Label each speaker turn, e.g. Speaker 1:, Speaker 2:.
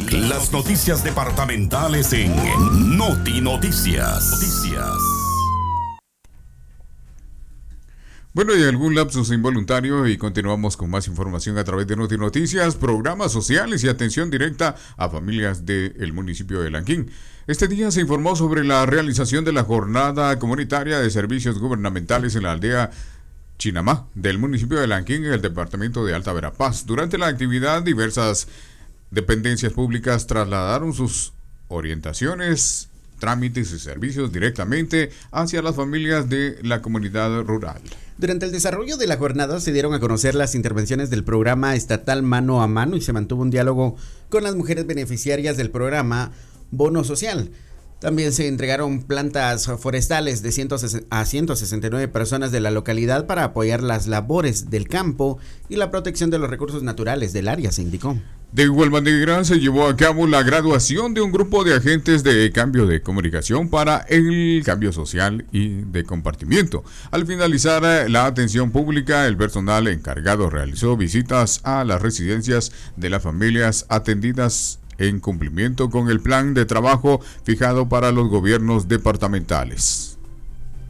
Speaker 1: Las noticias departamentales en Noti Noticias.
Speaker 2: Bueno, y algún lapsus involuntario y continuamos con más información a través de Noti Noticias, programas sociales y atención directa a familias del municipio de Lanquín. Este día se informó sobre la realización de la jornada comunitaria de servicios gubernamentales en la aldea Chinamá del municipio de Lanquín en el departamento de Alta Verapaz. Durante la actividad, diversas dependencias públicas trasladaron sus orientaciones, trámites y servicios directamente hacia las familias de la comunidad rural.
Speaker 3: Durante el desarrollo de la jornada se dieron a conocer las intervenciones del programa estatal Mano a Mano y se mantuvo un diálogo con las mujeres beneficiarias del programa Bono Social. También se entregaron plantas forestales de 169 personas de la localidad para apoyar las labores del campo y la protección de los recursos naturales del área, se indicó.
Speaker 2: De igual manera, se llevó a cabo la graduación de un grupo de agentes de cambio de comunicación para el cambio social y de compartimiento. Al finalizar la atención pública, el personal encargado realizó visitas a las residencias de las familias atendidas en cumplimiento con el plan de trabajo fijado para los gobiernos departamentales.